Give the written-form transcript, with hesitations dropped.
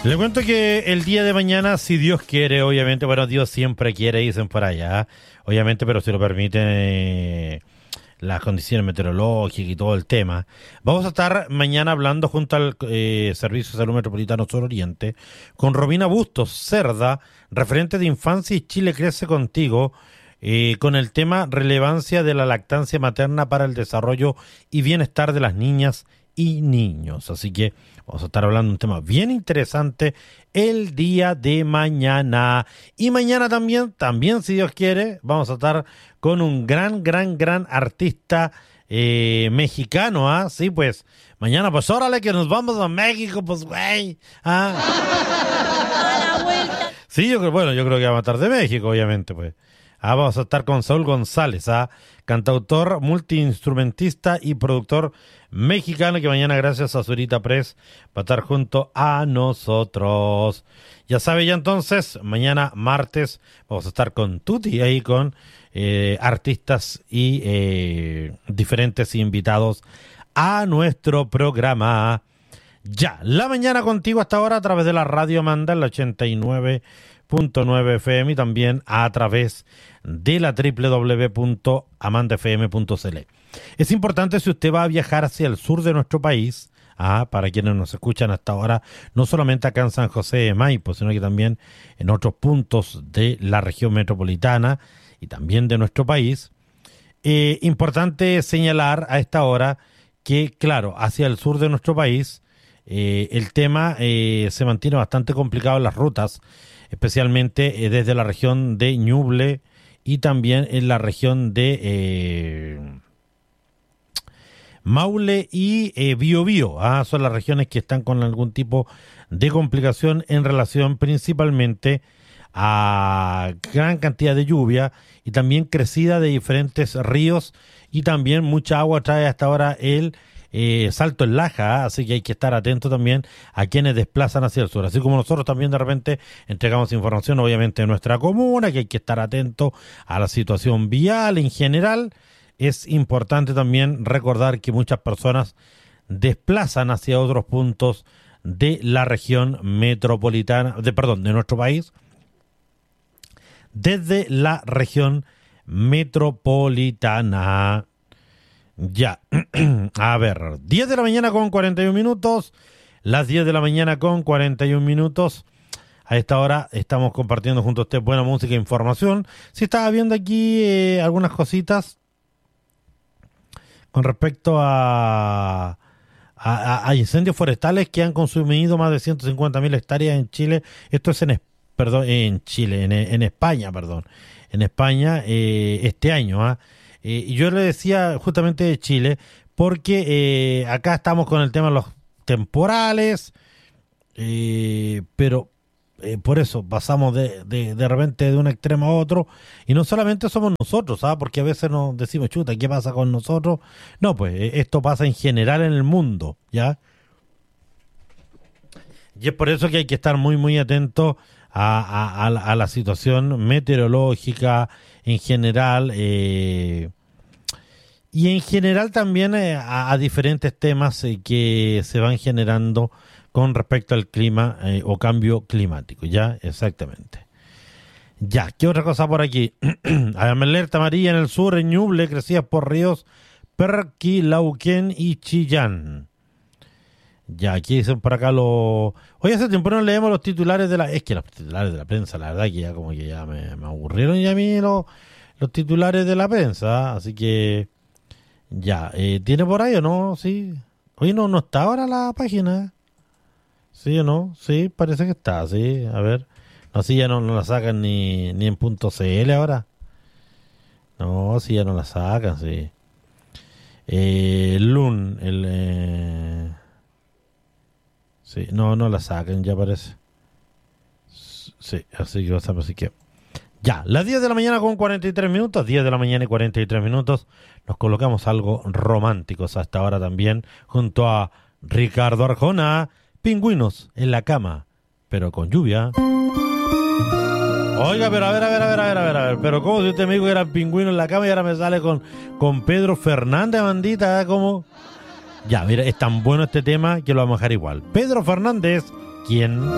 Le cuento que el día de mañana, si Dios quiere, obviamente, bueno, Dios siempre quiere, dicen por allá, obviamente, pero si lo permiten las condiciones meteorológicas y todo el tema, vamos a estar mañana hablando junto al Servicio de Salud Metropolitano Sur Oriente con Romina Bustos Cerda, referente de Infancia y Chile Crece Contigo, con el tema relevancia de la lactancia materna para el desarrollo y bienestar de las niñas y niños. Así que vamos a estar hablando de un tema bien interesante el día de mañana. Y mañana también, si Dios quiere, vamos a estar con un gran artista mexicano, ¿ah? Sí, pues, mañana, pues, órale, que nos vamos a México, pues, güey. ¿Ah? A la vuelta. Sí, yo creo que vamos a estar de México, obviamente, pues. Vamos a estar con Saúl González, cantautor, multiinstrumentista y productor mexicano que mañana, gracias a Zurita Press, va a estar junto a nosotros. Ya sabe, ya entonces, mañana martes vamos a estar con Tuti, ahí con artistas y diferentes invitados a nuestro programa. Ya, la mañana contigo hasta ahora a través de la Radio Manda, el 89.9 FM y también a través de la www.amandafm.cl. Es importante, si usted va a viajar hacia el sur de nuestro país, para quienes nos escuchan hasta ahora, no solamente acá en San José de Maipo, sino que también en otros puntos de la región metropolitana y también de nuestro país, importante señalar a esta hora que, claro, hacia el sur de nuestro país, el tema se mantiene bastante complicado en las rutas, especialmente desde la región de Ñuble y también en la región de Maule y Biobío. Son las regiones que están con algún tipo de complicación en relación principalmente a gran cantidad de lluvia y también crecida de diferentes ríos, y también mucha agua trae hasta ahora el Salto en Laja, así que hay que estar atento también a quienes desplazan hacia el sur, así como nosotros también de repente entregamos información obviamente de nuestra comuna, que hay que estar atento a la situación vial en general. Es importante también recordar que muchas personas desplazan hacia otros puntos de la región metropolitana, de nuestro país, desde la región metropolitana. Ya, a ver, 10 de la mañana con 41 minutos, las 10 de la mañana con 41 minutos. A esta hora estamos compartiendo junto a usted buena música e información. Si estaba viendo aquí algunas cositas con respecto a incendios forestales que han consumido más de 150.000 hectáreas en Chile. Esto es en España, en España este año, y yo le decía justamente de Chile, porque acá estamos con el tema de los temporales, pero por eso pasamos de repente de un extremo a otro, y no solamente somos nosotros, porque a veces nos decimos, chuta, ¿qué pasa con nosotros? No, pues esto pasa en general en el mundo, ¿ya? Y es por eso que hay que estar muy atentos a la situación meteorológica en general, y en general también a diferentes temas que se van generando con respecto al clima o cambio climático, ¿ya? Exactamente. Ya, ¿qué otra cosa por aquí? Alerta amarilla en el sur, en Ñuble, crecidas por ríos Perquilauquén y Chillán. Ya, aquí dicen por acá los... Hoy hace tiempo no leemos los titulares de la... Es que los titulares de la prensa, la verdad que ya como que ya me aburrieron ya a mí los titulares de la prensa, así que... Ya, ¿tiene por ahí o no? Sí. Hoy no está ahora la página. ¿Sí o no? Sí, parece que está, sí. A ver. No, sí, ya no la sacan ni en .cl ahora. No, sí, ya no la sacan, sí. Sí, no la sacan, ya parece. Sí, así que ya, las 10 de la mañana con 43 minutos, 10 de la mañana y 43 minutos, nos colocamos algo románticos hasta ahora también, junto a Ricardo Arjona, Pingüinos en la cama, pero con lluvia. Oiga, pero a ver, pero ¿cómo si usted me dijo que eran pingüinos en la cama y ahora me sale con Pedro Fernández, bandita? ¿Cómo? Ya, mira, es tan bueno este tema que lo vamos a dejar igual. Pedro Fernández, ¿quién?